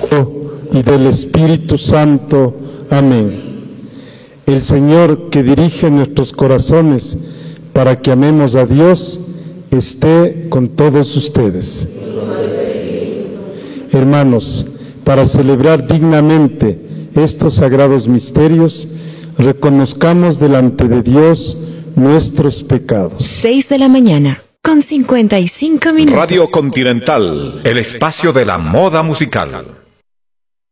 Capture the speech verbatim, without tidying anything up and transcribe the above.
y del Espíritu Santo. Amén. El Señor, que dirige nuestros corazones para que amemos a Dios, esté con todos ustedes. Hermanos, para celebrar dignamente estos sagrados misterios, reconozcamos delante de Dios nuestros pecados. Seis de la mañana, con cincuenta y cinco minutos. Radio Continental, el espacio de la moda musical.